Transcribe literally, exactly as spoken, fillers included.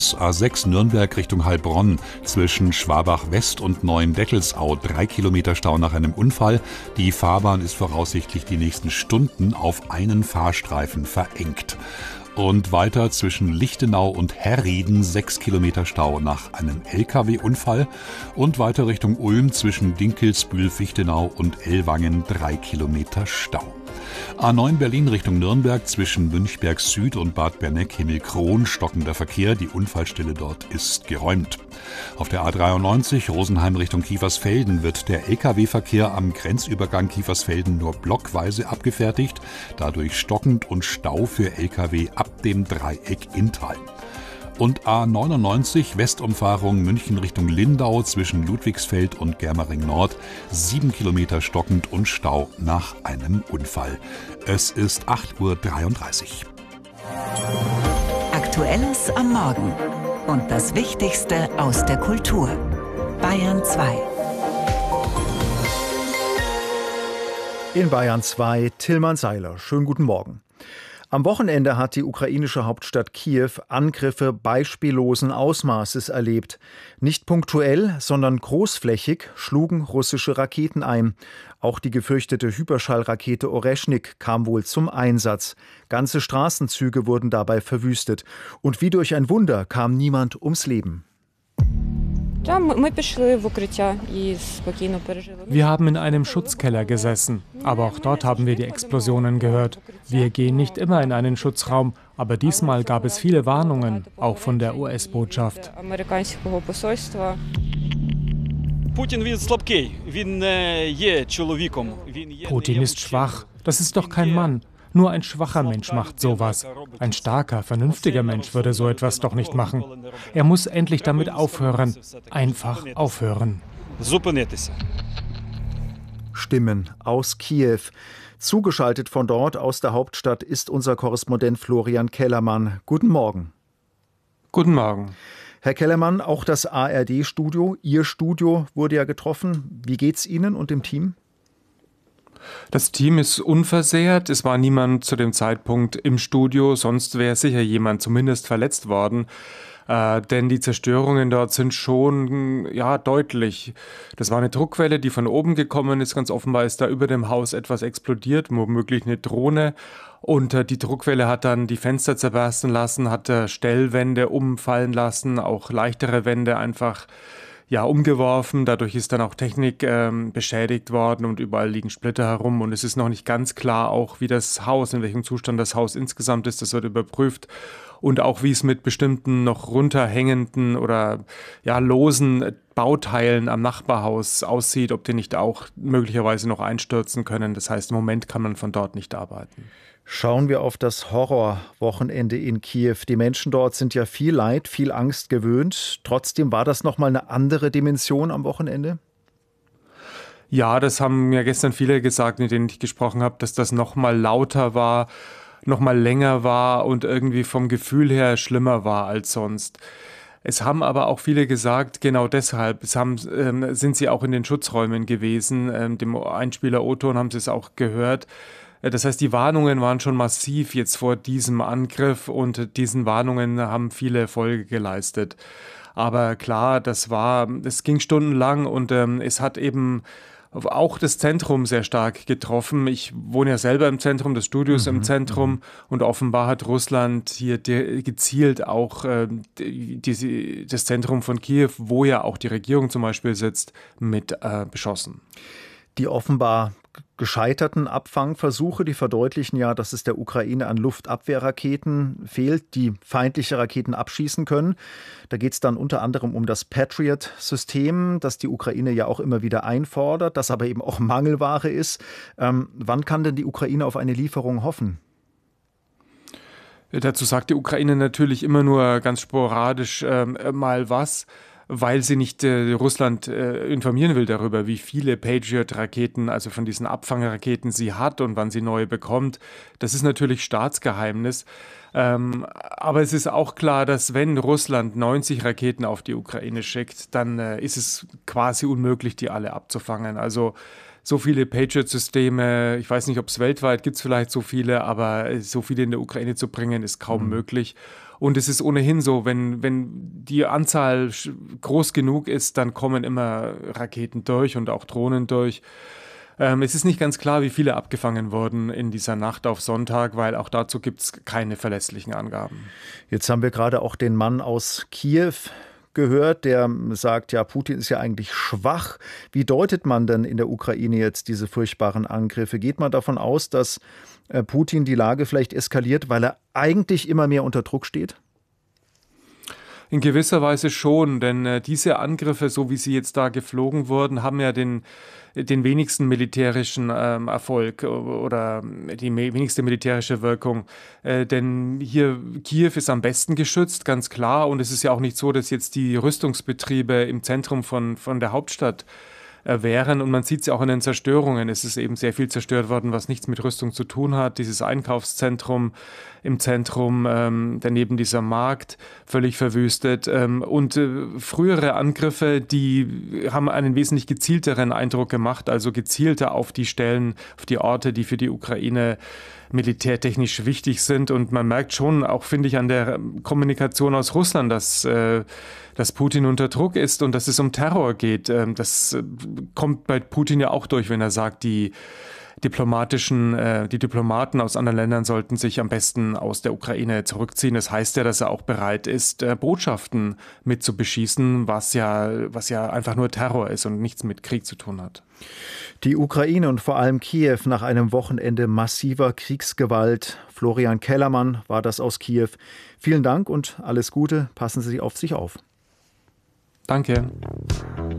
A sechs Nürnberg Richtung Heilbronn zwischen Schwabach West und Neuendettelsau. Drei Kilometer Stau nach einem Unfall. Die Fahrbahn ist voraussichtlich die nächsten Stunden auf einen Fahrstreifen verengt. Und weiter zwischen Lichtenau und Herrieden sechs Kilometer Stau nach einem L K W-Unfall. Und weiter Richtung Ulm zwischen Dinkelsbühl, Fichtenau und Ellwangen drei Kilometer Stau. A neun Berlin Richtung Nürnberg zwischen Münchberg Süd und Bad Berneck-Himmelkron stockender Verkehr. Die Unfallstelle dort ist geräumt. Auf der A dreiundneunzig Rosenheim Richtung Kiefersfelden wird der L K W-Verkehr am Grenzübergang Kiefersfelden nur blockweise abgefertigt. Dadurch stockend und Stau für L K W ab dem Dreieck Inntal. Und A neunundneunzig Westumfahrung München Richtung Lindau zwischen Ludwigsfeld und Germering Nord. Sieben Kilometer stockend und Stau nach einem Unfall. Es ist acht Uhr dreiunddreißig. Aktuelles am Morgen und das Wichtigste aus der Kultur. Bayern zwei. In Bayern zwei, Tilman Seiler. Schönen guten Morgen. Am Wochenende hat die ukrainische Hauptstadt Kiew Angriffe beispiellosen Ausmaßes erlebt. Nicht punktuell, sondern großflächig schlugen russische Raketen ein. Auch die gefürchtete Hyperschallrakete Oreschnik kam wohl zum Einsatz. Ganze Straßenzüge wurden dabei verwüstet. Und wie durch ein Wunder kam niemand ums Leben. Wir haben in einem Schutzkeller gesessen, aber auch dort haben wir die Explosionen gehört. Wir gehen nicht immer in einen Schutzraum, aber diesmal gab es viele Warnungen, auch von der U S-Botschaft. Putin ist schwach, das ist doch kein Mann. Nur ein schwacher Mensch macht sowas. Ein starker, vernünftiger Mensch würde so etwas doch nicht machen. Er muss endlich damit aufhören. Einfach aufhören. Stimmen aus Kiew. Zugeschaltet von dort aus der Hauptstadt ist unser Korrespondent Florian Kellermann. Guten Morgen. Guten Morgen. Herr Kellermann, auch das A R D-Studio, Ihr Studio, wurde ja getroffen. Wie geht's Ihnen und dem Team? Das Team ist unversehrt. Es war niemand zu dem Zeitpunkt im Studio, sonst wäre sicher jemand zumindest verletzt worden. Äh, denn die Zerstörungen dort sind schon ja, deutlich. Das war eine Druckwelle, die von oben gekommen ist. Ganz offenbar ist da über dem Haus etwas explodiert, womöglich eine Drohne. Und äh, die Druckwelle hat dann die Fenster zerbersten lassen, hat äh, Stellwände umfallen lassen, auch leichtere Wände einfach ja, umgeworfen. Dadurch ist dann auch Technik ähm, beschädigt worden und überall liegen Splitter herum. Und es ist noch nicht ganz klar auch, wie das Haus, in welchem Zustand das Haus insgesamt ist. Das wird überprüft. Und auch, wie es mit bestimmten noch runterhängenden oder ja, losen Bauteilen am Nachbarhaus aussieht, ob die nicht auch möglicherweise noch einstürzen können. Das heißt, im Moment kann man von dort nicht arbeiten. Schauen wir auf das Horrorwochenende in Kiew. Die Menschen dort sind ja viel Leid, viel Angst gewöhnt. Trotzdem war das nochmal eine andere Dimension am Wochenende? Ja, das haben mir gestern viele gesagt, mit denen ich gesprochen habe, dass das nochmal lauter war, nochmal länger war und irgendwie vom Gefühl her schlimmer war als sonst. Es haben aber auch viele gesagt, genau deshalb es haben, ähm, sind sie auch in den Schutzräumen gewesen. Ähm, dem Einspieler O-Ton haben sie es auch gehört. Das heißt, die Warnungen waren schon massiv jetzt vor diesem Angriff und diesen Warnungen haben viele Folge geleistet. Aber klar, das war, es ging stundenlang und ähm, es hat eben auch das Zentrum sehr stark getroffen. Ich wohne ja selber im Zentrum, das Studio ist mhm, im Zentrum mhm. und offenbar hat Russland hier gezielt auch äh, die, das Zentrum von Kiew, wo ja auch die Regierung zum Beispiel sitzt, mit äh, beschossen. Die offenbar gescheiterten Abfangversuche, die verdeutlichen ja, dass es der Ukraine an Luftabwehrraketen fehlt, die feindliche Raketen abschießen können. Da geht es dann unter anderem um das Patriot-System, das die Ukraine ja auch immer wieder einfordert, das aber eben auch Mangelware ist. Ähm, wann kann denn die Ukraine auf eine Lieferung hoffen? Dazu sagt die Ukraine natürlich immer nur ganz sporadisch äh, mal was, weil sie nicht äh, Russland äh, informieren will darüber, wie viele Patriot-Raketen, also von diesen Abfangeraketen sie hat und wann sie neue bekommt. Das ist natürlich Staatsgeheimnis. Ähm, aber es ist auch klar, dass wenn Russland neunzig Raketen auf die Ukraine schickt, dann äh, ist es quasi unmöglich, die alle abzufangen. Also so viele Patriot-Systeme, ich weiß nicht, ob es weltweit gibt, es vielleicht so viele, aber so viele in der Ukraine zu bringen, ist kaum mhm. möglich. Und es ist ohnehin so, wenn, wenn die Anzahl groß genug ist, dann kommen immer Raketen durch und auch Drohnen durch. Ähm, es ist nicht ganz klar, wie viele abgefangen wurden in dieser Nacht auf Sonntag, weil auch dazu gibt es keine verlässlichen Angaben. Jetzt haben wir gerade auch den Mann aus Kiew gehört, der sagt, ja, Putin ist ja eigentlich schwach. Wie deutet man denn in der Ukraine jetzt diese furchtbaren Angriffe? Geht man davon aus, dass Putin die Lage vielleicht eskaliert, weil er eigentlich immer mehr unter Druck steht? In gewisser Weise schon, denn äh, diese Angriffe, so wie sie jetzt da geflogen wurden, haben ja den, den wenigsten militärischen ähm, Erfolg oder die wenigste militärische Wirkung. Äh, denn hier, Kiew ist am besten geschützt, ganz klar. Und es ist ja auch nicht so, dass jetzt die Rüstungsbetriebe im Zentrum von, von der Hauptstadt wären. Und man sieht es ja auch in den Zerstörungen. Es ist eben sehr viel zerstört worden, was nichts mit Rüstung zu tun hat. Dieses Einkaufszentrum im Zentrum, ähm, daneben dieser Markt, völlig verwüstet. Ähm, und äh, frühere Angriffe, die haben einen wesentlich gezielteren Eindruck gemacht, also gezielter auf die Stellen, auf die Orte, die für die Ukraine militärtechnisch wichtig sind. Und man merkt schon, auch finde ich an der Kommunikation aus Russland, dass, äh, dass Putin unter Druck ist und dass es um Terror geht. Ähm, das äh, kommt bei Putin ja auch durch, wenn er sagt, die diplomatischen, äh, die Diplomaten aus anderen Ländern sollten sich am besten aus der Ukraine zurückziehen. Das heißt ja, dass er auch bereit ist, äh, Botschaften mit zu beschießen, was ja, was ja einfach nur Terror ist und nichts mit Krieg zu tun hat. Die Ukraine und vor allem Kiew nach einem Wochenende massiver Kriegsgewalt. Florian Kellermann war das aus Kiew. Vielen Dank und alles Gute. Passen Sie auf sich auf. Danke.